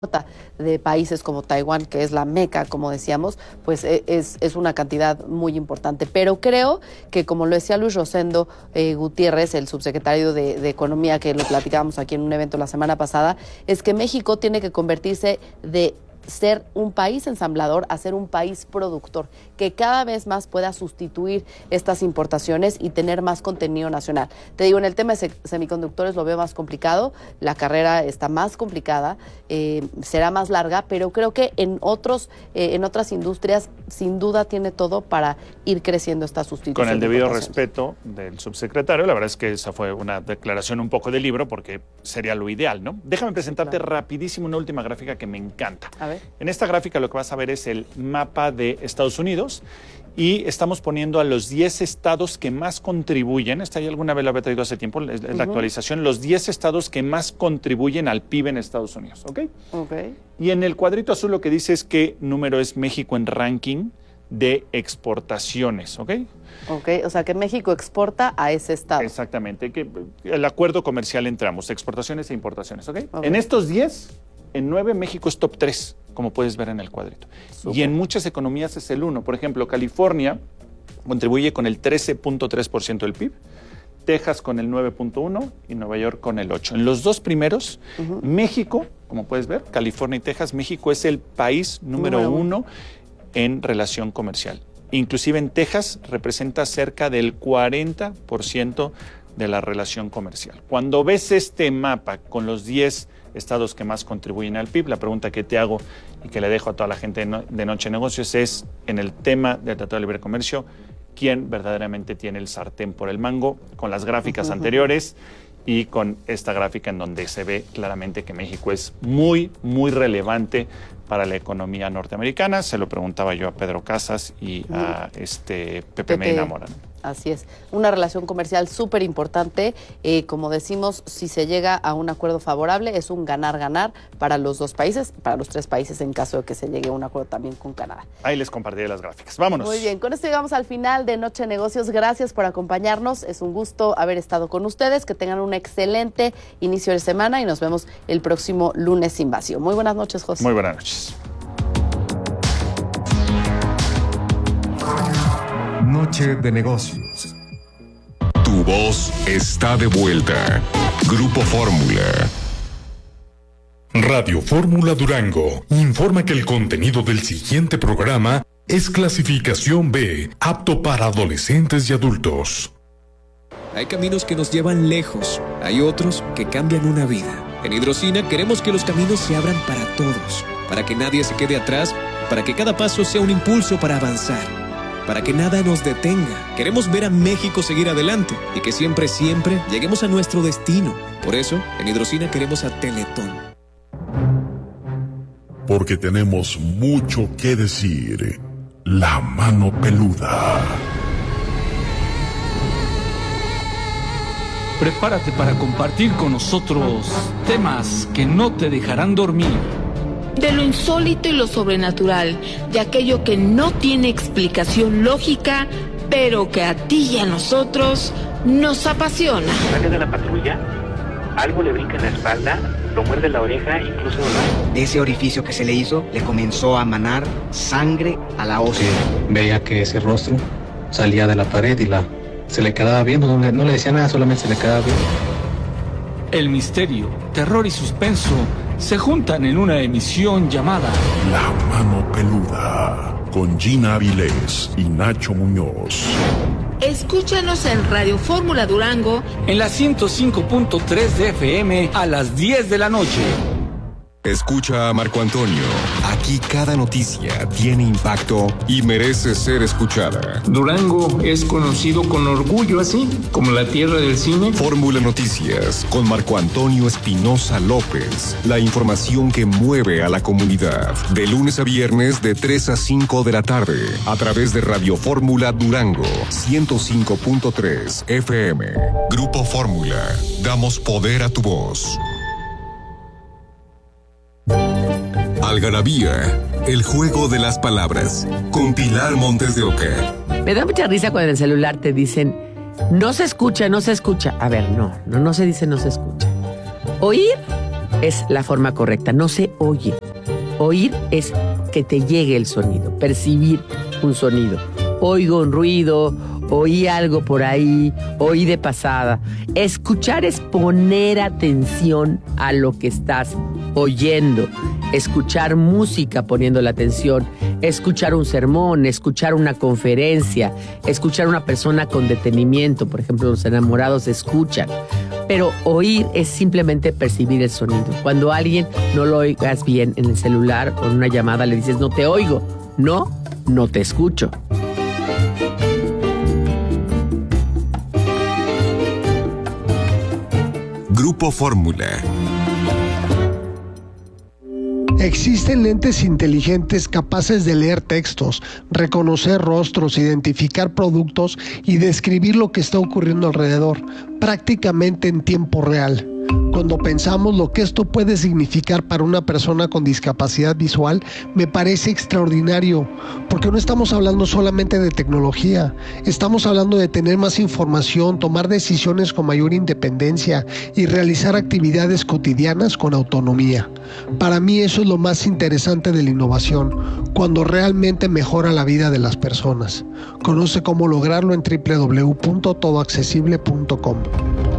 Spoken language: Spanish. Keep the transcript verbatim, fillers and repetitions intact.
de países como Taiwán, que es la meca, como decíamos, pues es, es una cantidad muy importante. Pero creo que, como lo decía Luis Rosendo eh, Gutiérrez, el subsecretario de, de Economía, que lo platicábamos aquí en un evento la semana pasada, es que México tiene que convertirse de ser un país ensamblador a ser un país productor, que cada vez más pueda sustituir estas importaciones y tener más contenido nacional. Te digo, en el tema de semiconductores lo veo más complicado, la carrera está más complicada, eh, será más larga, pero creo que en otros, eh, en otras industrias sin duda tiene todo para ir creciendo esta sustitución. Con el debido respeto del subsecretario, la verdad es que esa fue una declaración un poco de libro, porque sería lo ideal, ¿no? Déjame presentarte claro. rapidísimo una última gráfica que me encanta. A ver. En esta gráfica lo que vas a ver es el mapa de Estados Unidos y estamos poniendo a los diez estados que más contribuyen, esta ya alguna vez lo había traído hace tiempo, es uh-huh. la actualización, los diez estados que más contribuyen al P I B en Estados Unidos, ¿ok? Ok. Y en el cuadrito azul lo que dice es qué número es México en ranking de exportaciones, ¿ok? Ok, o sea que México exporta a ese estado. Exactamente, que el acuerdo comercial entre ambos, exportaciones e importaciones, ¿ok? okay. En estos diez, en nueve México es top tres, como puedes ver en el cuadrito. Super. Y en muchas economías es el uno. Por ejemplo, California contribuye con el trece punto tres por ciento del P I B, Texas con el nueve punto uno por ciento y Nueva York con el ocho por ciento. En los dos primeros, uh-huh. México, como puedes ver, California y Texas, México es el país número, número uno, uno en relación comercial. Inclusive en Texas representa cerca del cuarenta por ciento de la relación comercial. Cuando ves este mapa con los diez estados que más contribuyen al P I B, la pregunta que te hago y que le dejo a toda la gente de Noche de Negocios es, en el tema del Tratado de Libre Comercio, ¿quién verdaderamente tiene el sartén por el mango? Con las gráficas uh-huh. anteriores y con esta gráfica en donde se ve claramente que México es muy, muy relevante para la economía norteamericana. Se lo preguntaba yo a Pedro Casas y uh-huh. a este Pepe, Pepe Medina Mora. Así es, una relación comercial súper importante. Eh, como decimos, si se llega a un acuerdo favorable, es un ganar-ganar para los dos países, para los tres países en caso de que se llegue a un acuerdo también con Canadá. Ahí les compartiré las gráficas. Vámonos. Muy bien, con esto llegamos al final de Noche de Negocios. Gracias por acompañarnos. Es un gusto haber estado con ustedes. Que tengan un excelente inicio de semana y nos vemos el próximo lunes sin vacío. Muy buenas noches, José. Muy buenas noches. Noche de Negocios. Tu voz está de vuelta. Grupo Fórmula. Radio Fórmula Durango informa que el contenido del siguiente programa es clasificación B, apto para adolescentes y adultos. Hay caminos que nos llevan lejos, hay otros que cambian una vida. En Hidrocina queremos que los caminos se abran para todos, para que nadie se quede atrás, para que cada paso sea un impulso para avanzar, para que nada nos detenga. Queremos ver a México seguir adelante y que siempre, siempre lleguemos a nuestro destino. Por eso, en Hidrocina queremos a Teletón. Porque tenemos mucho que decir. La mano peluda. Prepárate para compartir con nosotros temas que no te dejarán dormir. De lo insólito y lo sobrenatural, de aquello que no tiene explicación lógica, pero que a ti y a nosotros nos apasiona. Sale de la patrulla, algo le brinca en la espalda, lo muerde la oreja, incluso... De ese orificio que se le hizo, le comenzó a manar sangre a la hostia. Veía que ese rostro salía de la pared y la se le quedaba viendo, no le, no le decía nada, solamente se le quedaba viendo. El misterio, terror y suspenso se juntan en una emisión llamada La Mano Peluda, con Gina Avilés y Nacho Muñoz. Escúchanos en Radio Fórmula Durango en la ciento cinco punto tres de F M a las diez de la noche. Escucha a Marco Antonio. Aquí cada noticia tiene impacto y merece ser escuchada. Durango es conocido con orgullo así, como la tierra del cine. Fórmula Noticias con Marco Antonio Espinosa López. La información que mueve a la comunidad. De lunes a viernes de tres a cinco de la tarde. A través de Radio Fórmula Durango. ciento cinco punto tres F M. Grupo Fórmula. Damos poder a tu voz. Algarabía, el juego de las palabras, con Pilar Montes de Oca. Me da mucha risa cuando en el celular te dicen, no se escucha, no se escucha. A ver, no, no, no se dice no se escucha. Oír, es la forma correcta. No se oye. Oír es que te llegue el sonido, percibir un sonido. Oigo un ruido, oí algo por ahí, oí de pasada. Escuchar es poner atención a lo que estás oyendo. Escuchar música poniendo la atención, escuchar un sermón, escuchar una conferencia, escuchar a una persona con detenimiento. Por ejemplo, los enamorados escuchan. Pero oír es simplemente percibir el sonido. Cuando a alguien no lo oigas bien en el celular o en una llamada, le dices, no te oigo. No, no te escucho. Grupo Fórmula. Existen lentes inteligentes capaces de leer textos, reconocer rostros, identificar productos y describir lo que está ocurriendo alrededor, prácticamente en tiempo real. Cuando pensamos lo que esto puede significar para una persona con discapacidad visual, me parece extraordinario, porque no estamos hablando solamente de tecnología, estamos hablando de tener más información, tomar decisiones con mayor independencia y realizar actividades cotidianas con autonomía. Para mí eso es lo más interesante de la innovación, cuando realmente mejora la vida de las personas. Conoce cómo lograrlo en doble u doble u doble u punto todo accesible punto com.